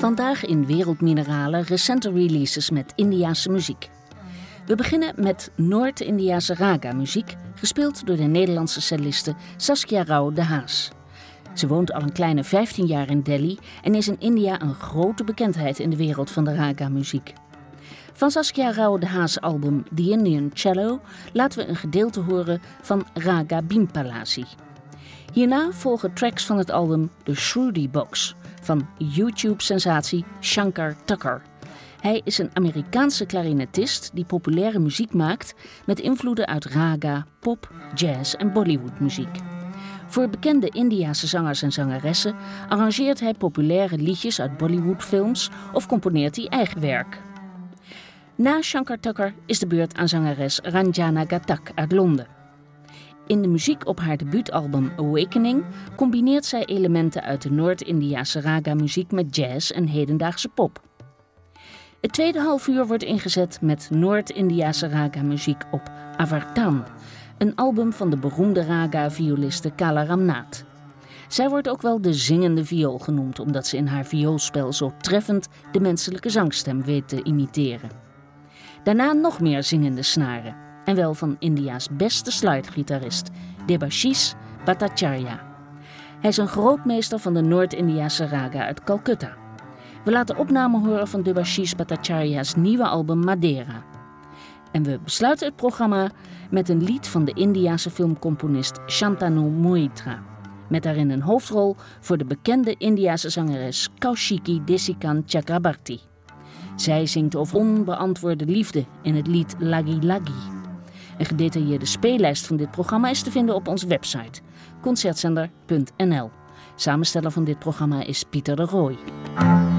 Vandaag in Wereldmineralen recente releases met Indiase muziek. We beginnen met Noord-Indiase raga-muziek, gespeeld door de Nederlandse celliste Saskia Rao de Haas. Ze woont al een kleine 15 jaar in Delhi en is in India een grote bekendheid in de wereld van de raga-muziek. Van Saskia Rao de Haas' album The Indian Cello laten we een gedeelte horen van Raga Bimpalasi. Hierna volgen tracks van het album The Shruti Box van YouTube-sensatie Shankar Tucker. Hij is een Amerikaanse klarinetist die populaire muziek maakt met invloeden uit raga, pop, jazz en Bollywood-muziek. Voor bekende Indiase zangers en zangeressen arrangeert hij populaire liedjes uit Bollywood-films of componeert hij eigen werk. Na Shankar Tucker is de beurt aan zangeres Ranjana Ghatak uit Londen. In de muziek op haar debuutalbum Awakening combineert zij elementen uit de Noord-Indiase raga-muziek met jazz en hedendaagse pop. Het tweede halfuur wordt ingezet met Noord-Indiase raga-muziek op Avartan, een album van de beroemde raga-violiste Kala Ramnath. Zij wordt ook wel de zingende viool genoemd, omdat ze in haar vioolspel zo treffend de menselijke zangstem weet te imiteren. Daarna nog meer zingende snaren, en wel van India's beste slidegitarist, Debashish Bhattacharya. Hij is een grootmeester van de Noord-Indiase raga uit Calcutta. We laten opname horen van Debashish Bhattacharya's nieuwe album Madera. En we besluiten het programma met een lied van de Indiase filmcomponist Shantanu Moitra, met daarin een hoofdrol voor de bekende Indiase zangeres Kaushiki Desikan Chakrabarti. Zij zingt over onbeantwoorde liefde in het lied Lagi Lagi. Een gedetailleerde speellijst van dit programma is te vinden op onze website concertzender.nl. Samensteller van dit programma is Pieter de Rooij.